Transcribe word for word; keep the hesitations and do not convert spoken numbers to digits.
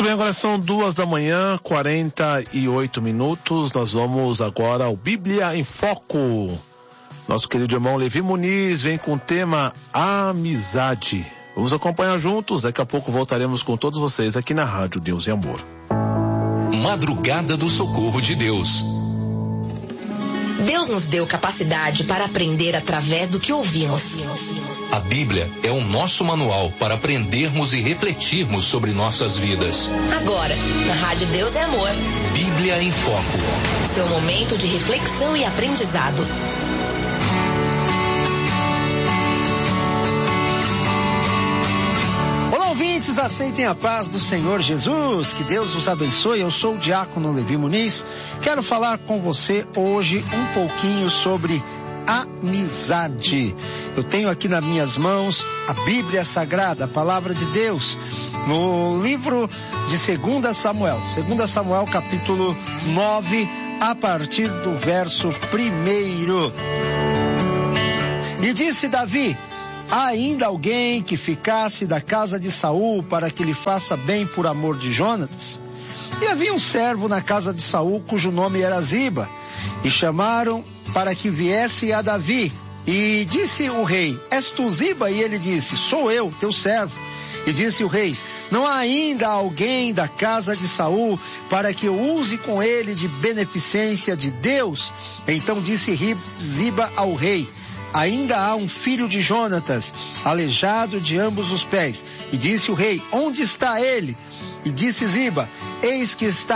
Muito bem, agora são duas da manhã, quarenta e oito minutos. Nós vamos agora ao Bíblia em Foco. Nosso querido irmão Levi Muniz vem com o tema amizade. Vamos acompanhar juntos, daqui a pouco voltaremos com todos vocês aqui na Rádio Deus e Amor. Madrugada do Socorro de Deus. Deus nos deu capacidade para aprender através do que ouvimos. A Bíblia é o nosso manual para aprendermos e refletirmos sobre nossas vidas. Agora, na Rádio Deus é Amor. Bíblia em Foco. Seu momento de reflexão e aprendizado. Ouvintes, aceitem a paz do Senhor Jesus, que Deus os abençoe. Eu sou o diácono Levi Muniz. Quero falar com você hoje um pouquinho sobre amizade. Eu tenho aqui nas minhas mãos a Bíblia Sagrada, a Palavra de Deus, no livro de Segunda Samuel, Segunda Samuel capítulo nove, a partir do verso primeiro. E disse Davi: há ainda alguém que ficasse da casa de Saul para que lhe faça bem por amor de Jonatas? E havia um servo na casa de Saul cujo nome era Ziba, e chamaram para que viesse a Davi. E disse o rei: és tu Ziba? E ele disse: sou eu, teu servo. E disse o rei: não há ainda alguém da casa de Saul para que eu use com ele de beneficência de Deus? Então disse Ziba ao rei: ainda há um filho de Jonatas, aleijado de ambos os pés. E disse o rei: onde está ele? E disse Ziba: eis que está